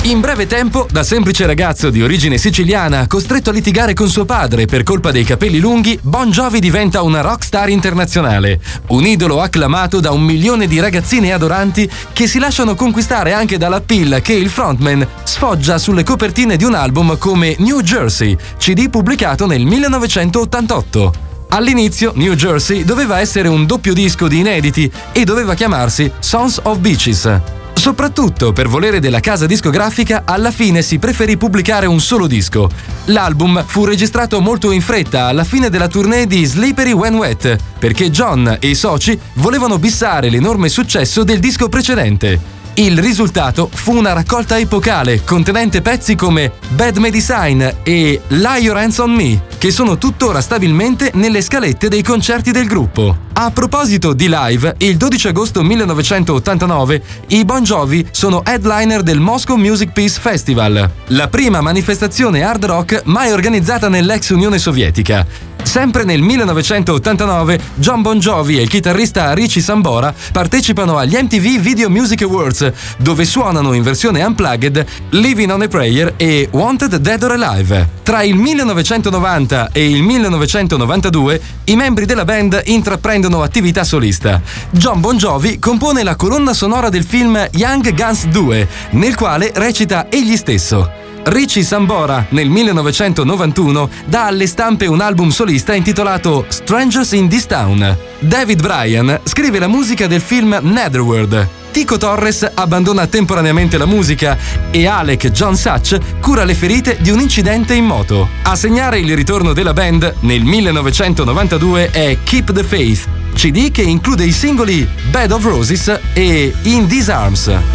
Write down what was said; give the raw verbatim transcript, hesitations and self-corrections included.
In breve tempo, da semplice ragazzo di origine siciliana, costretto a litigare con suo padre per colpa dei capelli lunghi, Bon Jovi diventa una rockstar internazionale, un idolo acclamato da un milione di ragazzine adoranti che si lasciano conquistare anche dall'appeal che il frontman sfoggia sulle copertine di un album come New Jersey, C D pubblicato nel millenovecentottantotto. All'inizio New Jersey doveva essere un doppio disco di inediti e doveva chiamarsi Sons of Beaches. Soprattutto per volere della casa discografica, alla fine si preferì pubblicare un solo disco. L'album fu registrato molto in fretta alla fine della tournée di Slippery When Wet, perché John e i soci volevano bissare l'enorme successo del disco precedente. Il risultato fu una raccolta epocale contenente pezzi come Bad Medicine e Lay Your Hands on Me, che sono tuttora stabilmente nelle scalette dei concerti del gruppo. A proposito di live, il dodici agosto millenovecentottantanove i Bon Jovi sono headliner del Moscow Music Peace Festival, la prima manifestazione hard rock mai organizzata nell'ex Unione Sovietica. Sempre nel millenovecentottantanove, John Bon Jovi e il chitarrista Richie Sambora partecipano agli M T V Video Music Awards, dove suonano in versione unplugged Living on a Prayer e Wanted Dead or Alive. Tra il millenovecentonovanta e il millenovecentonovantadue, i membri della band intraprendono attività solista. John Bon Jovi compone la colonna sonora del film Young Guns due, nel quale recita egli stesso. Richie Sambora, nel millenovecentonovantuno, dà alle stampe un album solista intitolato Strangers in This Town. David Bryan scrive la musica del film Netherworld. Tico Torres abbandona temporaneamente la musica e Alec John Such cura le ferite di un incidente in moto. A segnare il ritorno della band nel millenovecentonovantadue è Keep the Faith, C D che include i singoli Bed of Roses e In These Arms.